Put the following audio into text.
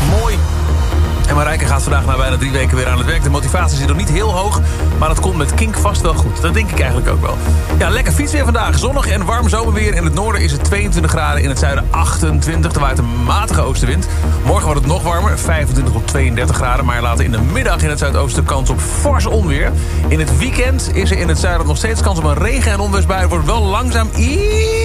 Mooi. En Marijke gaat vandaag na bijna 3 weken weer aan het werk. De motivatie zit nog niet heel hoog, maar dat komt met Kink vast wel goed. Dat denk ik eigenlijk ook wel. Ja, lekker fietsweer vandaag. Zonnig en warm zomerweer. In het noorden is het 22 graden, in het zuiden 28. Er waait een matige oostenwind. Morgen wordt het nog warmer, 25 tot 32 graden. Maar later in de middag in het zuidoosten kans op fors onweer. In het weekend is er in het zuiden nog steeds kans op een regen- en onweersbui. Het wordt wel langzaam